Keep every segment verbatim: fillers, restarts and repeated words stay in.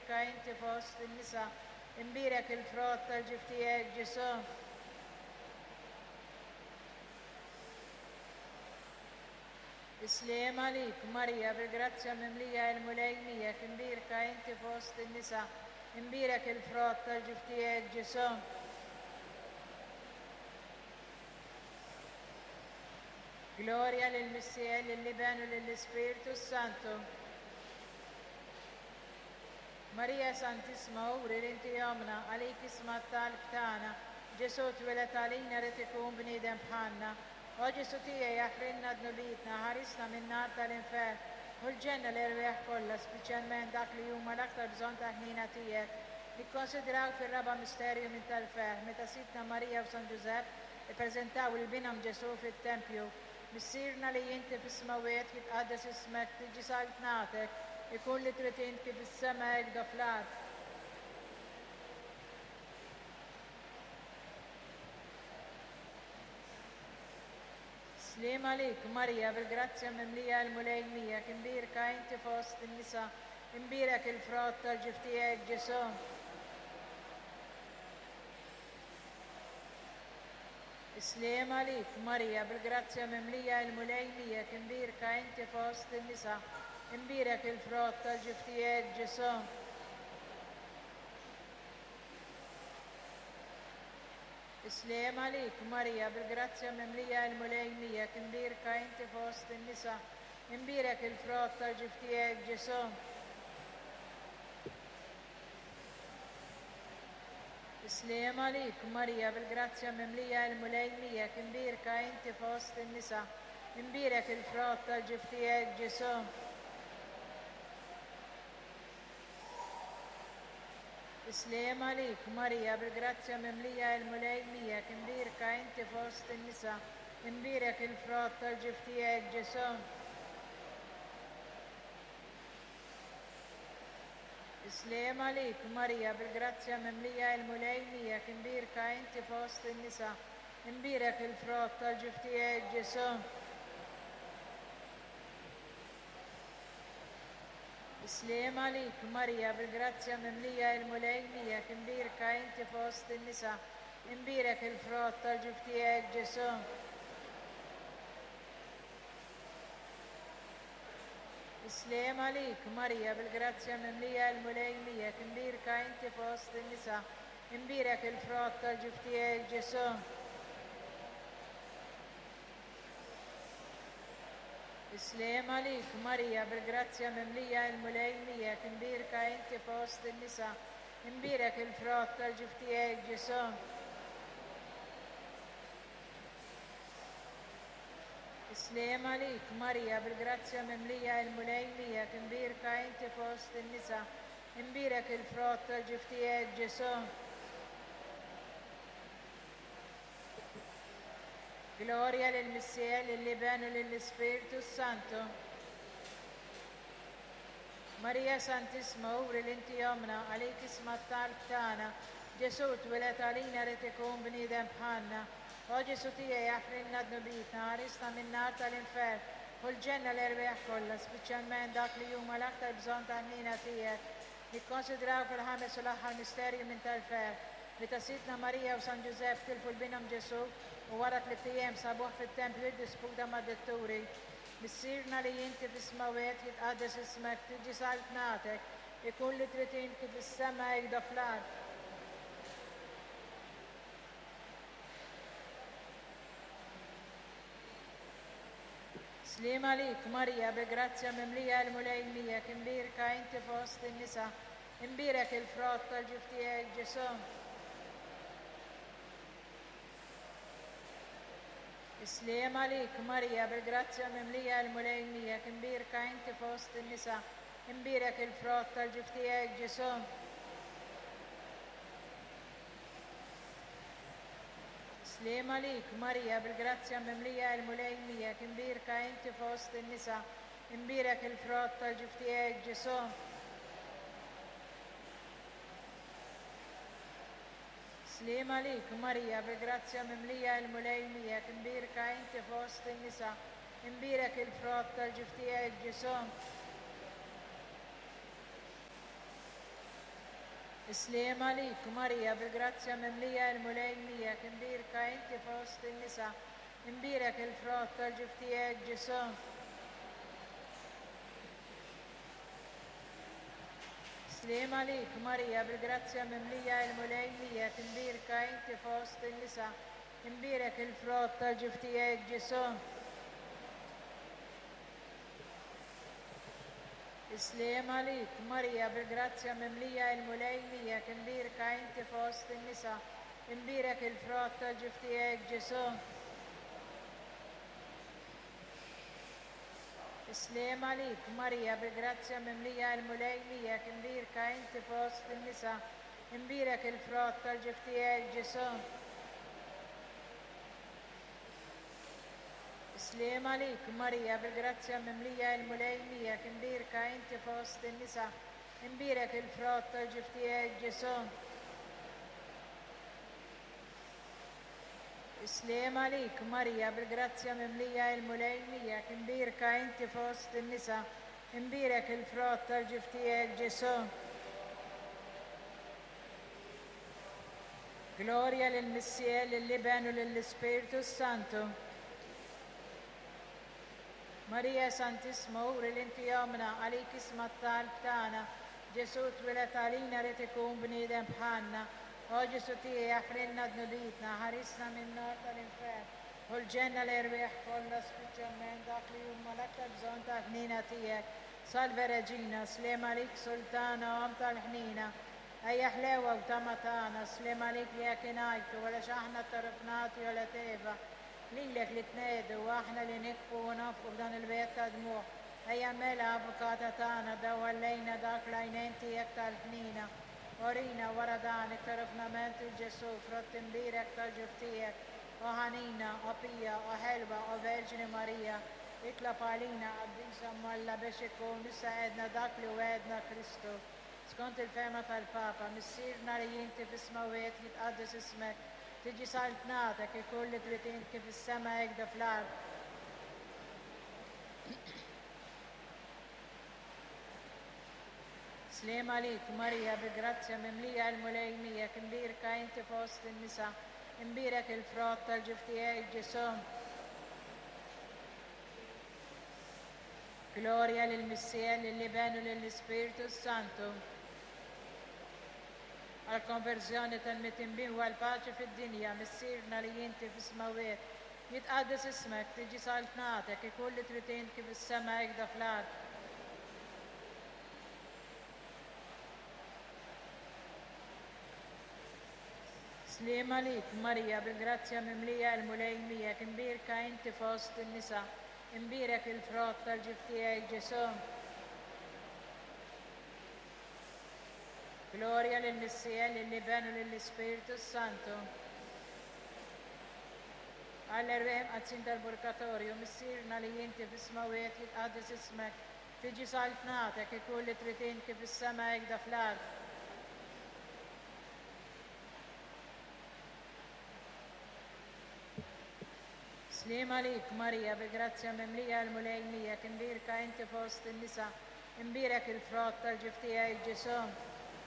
إمبيركا أنت في وسط النساء إمبيرك الفرات تلجفتيك جسوم السلام عليك مريا بالجراتيا مملية الملايمية إمبيركا أنت في وسط النساء إمبيرك الفرات تلجفتيك جسوم Gloria للمسيح لللبان وللسبيرتو سانتو Maria Santissima uri rinti jomna għalik isma tal-ktana Ġesu twilet għalina ritikun bnidem bħanna O Ġesu tija jaħrinna dnubitna ħarisna minn nar tal-infer U l-ġenna l-erweħ kolla speċjalment dak li huma l-aktar bżon ta' ħnina tijek li konsidraw fil-raba misterju minn tal-fer meta sitna Marija u San Giuseppe ippreżentaw il-binam Ġesu fit-tempju Missirna li jinti fis-smawiet jitqaddes ismek tiġi saltnatek ikun li trid kif is-sema hekk doflat. Slim għalik Marija bil-grazzja mimlija l-mulejmija kimbirka inti fost in-nisa imbirek il-frott tal-ġiftijek Ġesu. Slim għalik Marija bil-grazzja mimlija l-mulejmija kimbirka inti fost in-nisa imbirek il-frott tal-ġiftijek Ġesu. Islam għalik Marija bil-grazzja mimlija l-mulejmija kimbirka inti fost in-nisa imbirek il-frott tal-ġiftijek Ġesu. Islam għalik Marija bil-grazzja mimlija l-mulejmija kimbirka inti fost in-nisa imbirek il-frott tal-ġiftijek Ġesu. Islam għalik Marija bil-grazzja mimlija l-mulejmija kimbirka inti fost in-nisa imbirek il-frott tal-ġiftijek Ġesu. Islam għalik Marija bil-grazzja mimlija l-mulejmija kimbirka inti fost in-nisa imbirek il-frott tal-ġiftijek Ġesu. Islam għalik Marija bil-grazzja mimlija l-mulejmija kimbirka inti fost in-nisa imbirek il-frott tal-ġiftijek Ġesu. Islam għalik Marija bil-grazzja mimlija l-mulejmija kimbirka inti fost in-nisa imbirek il-frott tal-ġiftijek Ġesu. Islam għalik Marija bil-grazzja mimlija l-mulejmija kimbirka inti fost in-nisa imbirek il-frott tal-ġiftijek Ġesu. Islam għalik Marija bil-grazzja mimlija l-mulejmija kimbirka inti fost in-nisa imbirek il-frott tal-ġiftijek Ġesu. Gloria lil-Missija, lil-Liban u lill-Ispiritu Santo. Marija Santissima uri l-inti jomna għalik isma tal-talb tagħna Ġesu twilet għalina rid ikun bniedem bħalna. O Ġesu tija jaħfrilna dnubitna ħarisna minn nar tal-infer u l-ġenna l-erbeħ kollha speċjalment dak li huma l-aktar bżonn ta' ħnina tiegħek nikkonsidraw fil-ħames u l-aħħar misterju minn tal-fer meta sitna Marija u San Giuseppe tilfu l-binhom Ġesu u wara tliet ijiem sabuh fit-tempju jiddisputa mad-detturi. Missirna li jinti fis-smawiet jitqaddes ismek tiġi saltnatek ikun li trid kif is-sema hekk doflat. Slim għalik Marija bil-grazzja mimlija l-mulejmija kimbirka inti fost in-nisa imbirek il-frott tal-ġiftijek Ġesu. Islam għalik Marija bil-grazzja mimlija l-mulejmija kimbirka inti fost in-nisa imbirek il-frott tal-ġiftijek Ġesu. Islam għalik Marija bil-grazzja mimlija l-mulejmija kimbirka inti fost in-nisa imbirek il-frott tal-ġiftijek Ġesu. Islam għalik Marija bil-grazzja mimlija l-mulejmija kimbirka inti fost in-nisa imbirek il-frott tal-ġiftijek Ġesu. سلام عليك مريا بالجرازيا مملية الملايمية كبيرك انت في وسط النساء امبيرك الفرات ترجفتيك جسوم سلام عليك مريا بالجرازيا مملية الملايمية كبيرك انت في وسط النساء امبيرك الفرات ترجفتيك جسوم سلام عليك مريا بالجرازيا مملية الملايمية كبيرك انت في وسط النساء امبيرك الفرات ترجفتيك جسوم سلام عليك مريا بالجرازيا مملية الملايمية كبيرك انت في وسط النساء امبيرك الفرات ترجفتيك جسوم سلام عليك مريا بالجرازيا مملية الملايمية كبيرك انت في وسط النساء امبيرك الفرات ترجفتيك جسوم سلام عليك مريا بالجرازيا مملية الملايمية كبيرك انت في وسط النساء امبيرك الفرات ترجفتيك جسوم Gloria للمسيح للابن وللسبيرتو سانتو Maria Santissima, ora l'entiomna, alikis mattal ptana, Gesù tvela talina rete kumbni dem phanna, o Gesù ti e afrenna dnubitna, harisna min nota l'infer, hol genna l'erveh, hol la spicciamen, dakli un malakta bzonta hnina tijek, salve regina, slem alik sultana, omta l'hnina, أي حلاوة وطمطانة سلام عليك يا كنايته ولا شحنة طرفناتي ولا تيفا ليلك لتنادوا واحنا اللي نكفوا ونفقوا بدن البيت دموع أي ملا أفكاتا تانا دوا اللينا داك لينين تيك تالحنينا ورينا وردانك طرفنا مانت الجسوف رت مبيرك تلجفتيك وهنينا أبيا وحلوة وفيرجن ماريا اطلب علينا عبديسا مالا بشكو نساعدنا داك لوادنا كريستو سكنت الفامة البابا مسيرنا لينتي في سماوات يتقدس اسمك تجي سلطناتك كل تريتين كيف السماء يقدر في الارض سلام عليك مريا بالجرازيا مملية الملايمية كبيرك انت في وسط النساء امبيرك الفرات تلجفتيك جسوم Gloria للمسيح للابن وللسبيرتو سانتو الكونفرسيون تنمتنبين والباce في الدنيا مسيرنا لينتي في السماوات يتقدس اسمك تجي سلطناتك كل تريتين كيف السماء يقدر في الارض سلام عليك مريا بالجرازيا مملية الملايمية كبيرك انت في وسط النساء امبيرك الفرات تلجفتيك جسوم Gloria للمسيح للابن وللسبيرتو سانتو all'ervem azzin dal burkatorio مسيرنا لينتي في السماوات يتقدس اسمك تجي سلطناتك كل تريتين كيف السماء يقدر في الارض سلام عليك مريا بالجرازيا مملية الملايمية كبيرك انت في وسط النساء امبيرك الفرات تلجفتيك جسوم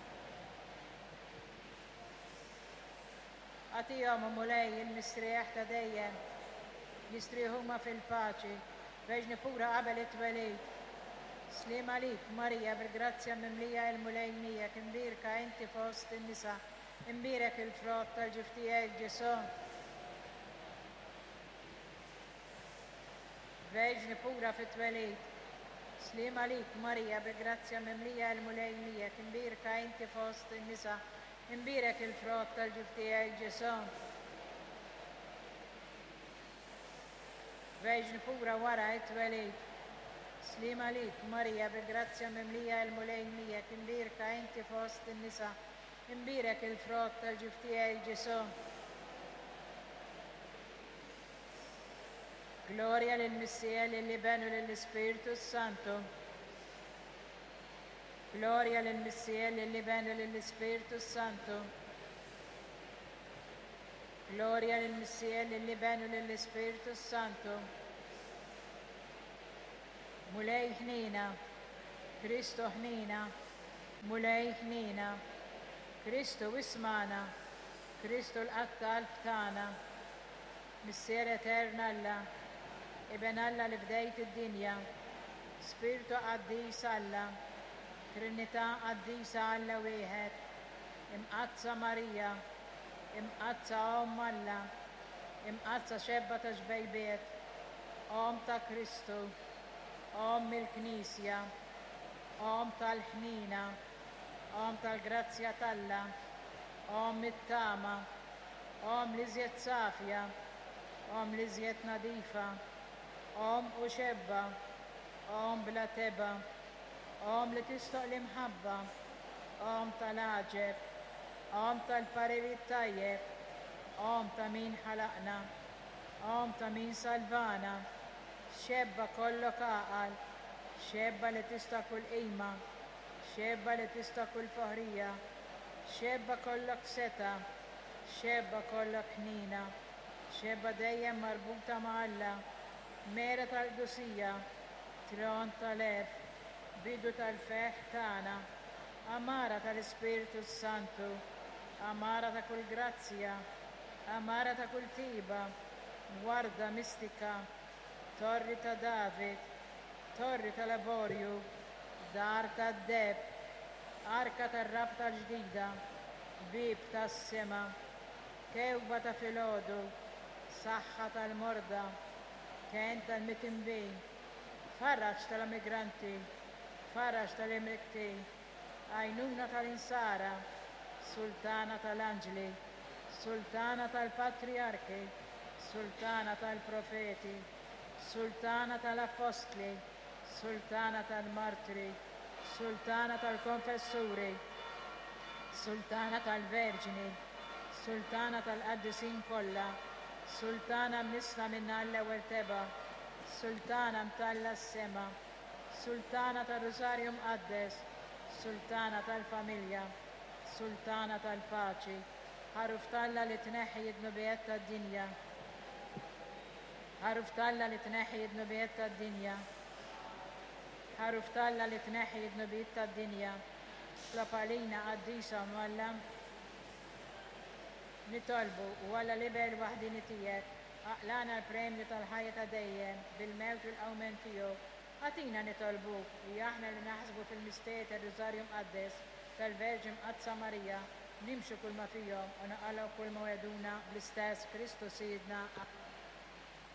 أتيهم مولاي المستريح تدين يستريهما في الباce vejne pura عبلت وليد سلام عليك مريا بالجرازيا مملية الملايمية كبيرك انت في وسط النساء امبيرك الفرات تلجفتيك جسوم vejne pura في وليد سلام عليك مريا بالجرازيا مملية الملايمية كبيرك انت في وسط النساء امبيرك الفرات تلجفتيك جسوم vejne pura ورا اتوليد سلام عليك مريا بالجرازيا مملية الملايمية كبيرك انت في وسط النساء امبيرك الفرات تلجفتيك جسوم Gloria للمسيح للابن وللسبيرتو سانتو Gloria للمسيح للابن وللسبيرتو سانتو Gloria للمسيح للابن وللسبيرتو سانتو مولاي حنينا كريستو حنينا مولاي حنينا Kristu wismana, Kristu l-qattal b'tana, missier eterna Alla, Iben Alla li fdejt id-dinja, Spiritu qaddis Alla, Trinità qaddisa Alla wieħed, imqazza Marija, imqazza Om Alla, imqazza xebba ta' xbejbiet, Om ta' Kristu, Om il-Knisja, Om tal-ħnina, Om tal-grazzja talla, Om it-tama, Om li żjed safja, Om li żjed nadifa, Om u xebba, Om bla teba, Om li tistoq l-imħabba, Om tal-aġeb, Om tal-pariri tajjeb, Om ta' min ħalaqna, Om ta' min salvana, xebba kollok aqal, xebba li tista' kull qima, xebba li tista' kull foħrija, xebba kollok seta, xebba kollok ħnina, xebba dejjem marbuta ma' Alla, mera tal-qdusija, tron tal-erf, bidu tal-feħ tagħna, amara tal-Ispiritu Santu, amara ta' kull grazzja, amara ta' kull tiba, warda mistika, torri ta' David, torri ta' laborju, dar ta' deb, arka ta' rab tal-ġdida, bib ta' sema, kewba ta' filodu, saħħa tal-morda, ken tal-mitimbin, farraċ tal-immigranti, farraċ tal-imrikti, għajnuna tal-insara, sultana tal-anġli, sultana tal-patriarki, sultana tal-profeti, sultana tal-apostli, sultana tal-martri, sultana tal-konfessuri, sultana tal-verġini, sultana tal-qaddisin kollha, sultana mnisna minna l-ewwel teba, sultana mtalla s-sema, sultana tal-Rosarju Mqaddes, sultana tal-familja, sultana tal-paċi, ħaruf talla li tneħħi id-nubijiet tad-dinja, ħaruf talla li tneħħi id-nubijiet tad-dinja, ħaruf talla li tneħħi id-nubijiet tad-dinja, tlapalina qaddisa Alla, nitolbu u għalla liber waħdini tiegħek, aqlana l-premju tal-ħajja ta' dejjem bil-mewt u l-qawmen tiegħu, għatina nitolbu li aħna li naħsbu fil-mister tar-Rosarju Mqaddes tal-Verġi Mqazza Marija nimxu kull ma fihom u naqalgħu kull ma weduna bl-istess Kristu Sidna.